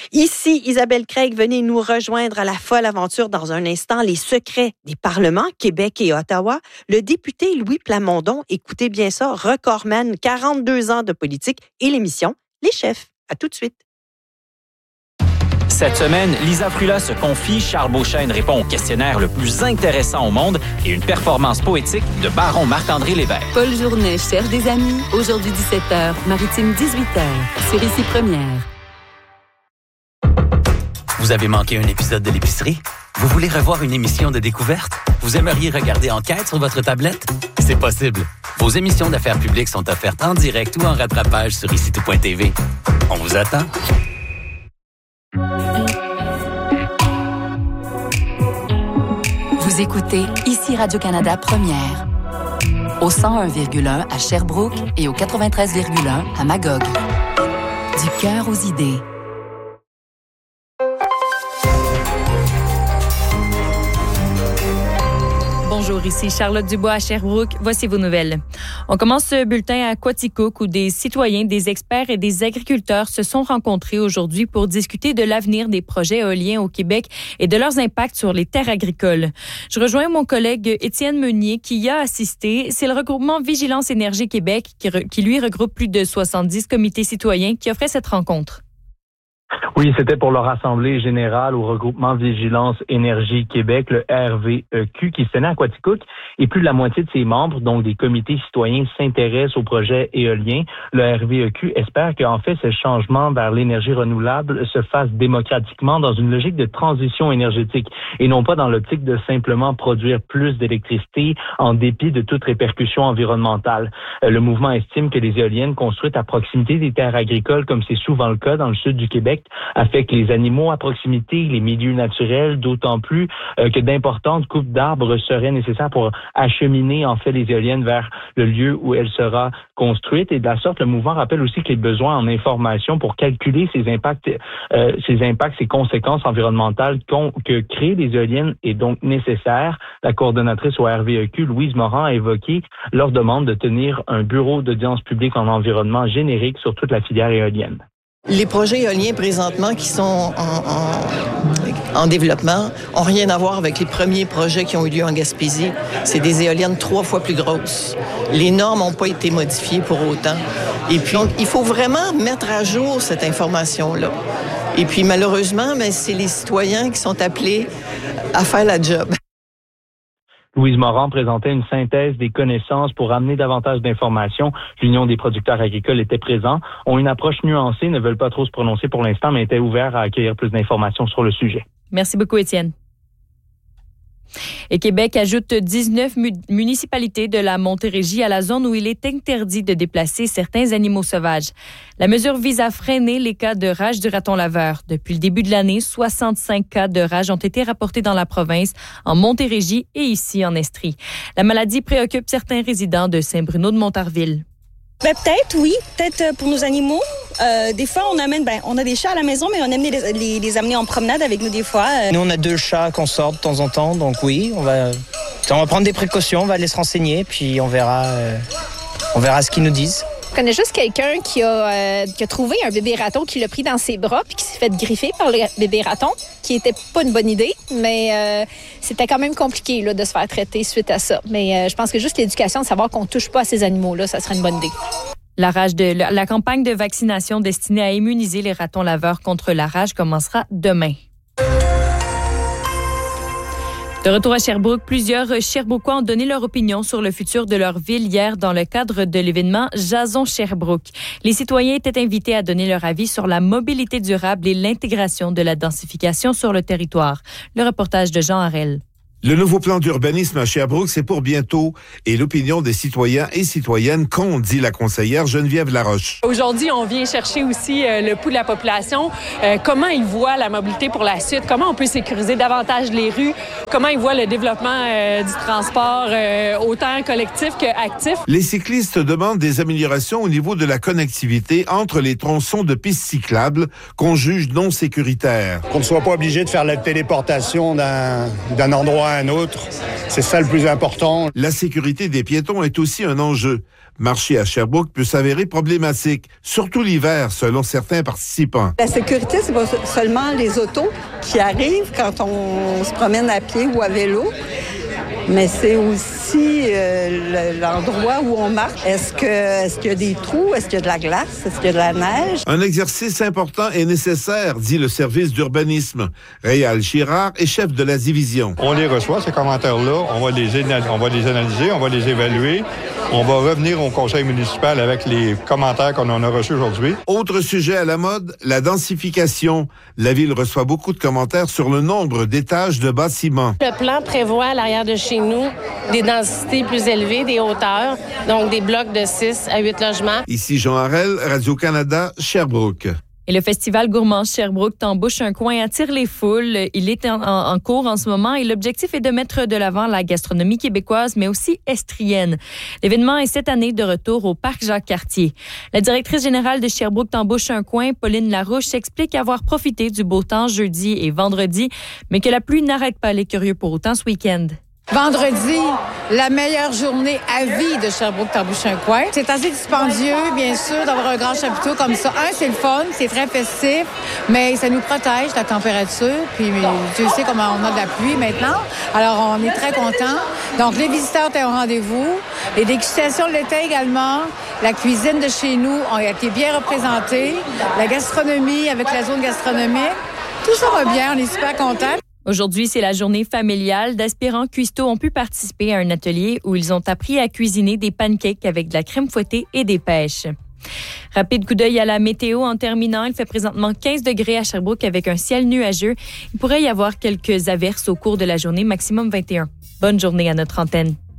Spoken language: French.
Ici, Isabelle Craig, venez nous rejoindre à la folle aventure dans un instant. Les secrets des parlements, Québec et Ottawa. Le député Louis Plamondon, écoutez bien ça, recordman, 42 ans de politique et l'émission Les Chefs. À tout de suite. Cette semaine, Lisa Frula se confie, Charles Beauchesne répond au questionnaire le plus intéressant au monde et une performance poétique de baron Marc-André Lévesque. Paul Journet cherche des amis. Aujourd'hui 17h, Maritime 18h, sur Ici Première. Vous avez manqué un épisode de l'épicerie? Vous voulez revoir une émission de découverte? Vous aimeriez regarder Enquête sur votre tablette? C'est possible. Vos émissions d'affaires publiques sont offertes en direct ou en rattrapage sur icitout.tv. On vous attend. Vous écoutez Ici Radio-Canada Première. Au 101,1 à Sherbrooke et au 93,1 à Magog. Du cœur aux idées. Bonjour, ici Charlotte Dubois à Sherbrooke. Voici vos nouvelles. On commence ce bulletin à Quaticook où des citoyens, des experts et des agriculteurs se sont rencontrés aujourd'hui pour discuter de l'avenir des projets éoliens au Québec et de leurs impacts sur les terres agricoles. Je rejoins mon collègue Étienne Meunier qui y a assisté. C'est le regroupement Vigilance Énergie Québec qui lui regroupe plus de 70 comités citoyens qui offrait cette rencontre. Oui, c'était pour leur assemblée générale au regroupement Vigilance Énergie Québec, le RVEQ, qui se tenait à Quaticook. Et plus de la moitié de ses membres, donc des comités citoyens, s'intéressent au projet éolien. Le RVEQ espère qu'en fait, ce changement vers l'énergie renouvelable se fasse démocratiquement dans une logique de transition énergétique et non pas dans l'optique de simplement produire plus d'électricité en dépit de toute répercussion environnementale. Le mouvement estime que les éoliennes construites à proximité des terres agricoles, comme c'est souvent le cas dans le sud du Québec, affectent les animaux à proximité, les milieux naturels, d'autant plus que d'importantes coupes d'arbres seraient nécessaires pour acheminer en fait les éoliennes vers le lieu où elle sera construite. Et de la sorte, le mouvement rappelle aussi que les besoins en information pour calculer ces impacts, ces conséquences environnementales que créent les éoliennes est donc nécessaire. La coordonnatrice au RVEQ, Louise Morin, a évoqué leur demande de tenir un bureau d'audience publique en environnement générique sur toute la filière éolienne. Les projets éoliens présentement qui sont en développement ont rien à voir avec les premiers projets qui ont eu lieu en Gaspésie. C'est des éoliennes 3 fois plus grosses. Les normes n'ont pas été modifiées pour autant. Et puis, il faut vraiment mettre à jour cette information-là. Et puis, malheureusement, c'est les citoyens qui sont appelés à faire la job. Louise Morin présentait une synthèse des connaissances pour amener davantage d'informations. L'Union des producteurs agricoles était présent, ont une approche nuancée, ne veulent pas trop se prononcer pour l'instant, mais étaient ouverts à accueillir plus d'informations sur le sujet. Merci beaucoup, Étienne. Et Québec ajoute 19 municipalités de la Montérégie à la zone où il est interdit de déplacer certains animaux sauvages. La mesure vise à freiner les cas de rage du raton laveur. Depuis le début de l'année, 65 cas de rage ont été rapportés dans la province, en Montérégie et ici en Estrie. La maladie préoccupe certains résidents de Saint-Bruno-de-Montarville. Peut-être, oui. Peut-être pour nos animaux. Des fois, on a des chats à la maison, mais on aime les amener en promenade avec nous des fois. Nous, on a 2 chats qu'on sort de temps en temps, donc oui, on va prendre des précautions, on va aller se renseigner, puis on verra ce qu'ils nous disent. Je connais juste quelqu'un qui a trouvé un bébé raton qui l'a pris dans ses bras puis qui s'est fait griffer par le bébé raton, qui était pas une bonne idée, mais c'était quand même compliqué là, de se faire traiter suite à ça. Mais je pense que juste l'éducation, de savoir qu'on touche pas à ces animaux-là, ça serait une bonne idée. La campagne de vaccination destinée à immuniser les ratons laveurs contre la rage commencera demain. De retour à Sherbrooke, plusieurs Sherbrookois ont donné leur opinion sur le futur de leur ville hier dans le cadre de l'événement Jason Sherbrooke. Les citoyens étaient invités à donner leur avis sur la mobilité durable et l'intégration de la densification sur le territoire. Le reportage de Jean Harel. Le nouveau plan d'urbanisme à Sherbrooke, c'est pour bientôt. Et l'opinion des citoyens et citoyennes compte, dit la conseillère Geneviève Laroche. Aujourd'hui, on vient chercher aussi le pouls de la population. Comment ils voient la mobilité pour la suite? Comment on peut sécuriser davantage les rues? Comment ils voient le développement du transport, autant collectif qu'actif? Les cyclistes demandent des améliorations au niveau de la connectivité entre les tronçons de pistes cyclables qu'on juge non sécuritaires. Qu'on ne soit pas obligé de faire la téléportation d'un endroit à un autre. C'est ça le plus important. La sécurité des piétons est aussi un enjeu. Marcher à Sherbrooke peut s'avérer problématique, surtout l'hiver, selon certains participants. La sécurité, c'est pas seulement les autos qui arrivent quand on se promène à pied ou à vélo, mais c'est aussi l'endroit où on marche. Est-ce qu'il y a des trous? Est-ce qu'il y a de la glace? Est-ce qu'il y a de la neige? Un exercice important et nécessaire, dit le service d'urbanisme. Réal Girard est chef de la division. On les reçoit, ces commentaires-là. On va les analyser, on va les évaluer. On va revenir au conseil municipal avec les commentaires qu'on en a reçus aujourd'hui. Autre sujet à la mode, la densification. La ville reçoit beaucoup de commentaires sur le nombre d'étages de bâtiments. Le plan prévoit à l'arrière de chez nous des densités plus élevées, des hauteurs, donc des blocs de 6 à 8 logements. Ici Jean Harel, Radio-Canada, Sherbrooke. Et le festival gourmand Sherbrooke t'embouche un coin attire les foules. Il est en cours en ce moment et l'objectif est de mettre de l'avant la gastronomie québécoise, mais aussi estrienne. L'événement est cette année de retour au Parc Jacques-Cartier. La directrice générale de Sherbrooke t'embouche un coin, Pauline Larouche, explique avoir profité du beau temps jeudi et vendredi, mais que la pluie n'arrête pas les curieux pour autant ce week-end. Vendredi, la meilleure journée à vie de Sherbrooke-Tambouche-un-Coin. C'est assez dispendieux, bien sûr, d'avoir un grand chapiteau comme ça. C'est le fun, c'est très festif, mais ça nous protège de la température. Puis tu sais comment on a de la pluie maintenant. Alors, on est très contents. Donc, les visiteurs étaient au rendez-vous. Les dégustations de l'été également. La cuisine de chez nous a été bien représentée. La gastronomie avec la zone gastronomique. Tout ça va bien, on est super contents. Aujourd'hui, c'est la journée familiale. D'aspirants cuistots ont pu participer à un atelier où ils ont appris à cuisiner des pancakes avec de la crème fouettée et des pêches. Rapide coup d'œil à la météo en terminant. Il fait présentement 15 degrés à Sherbrooke avec un ciel nuageux. Il pourrait y avoir quelques averses au cours de la journée, maximum 21. Bonne journée à notre antenne.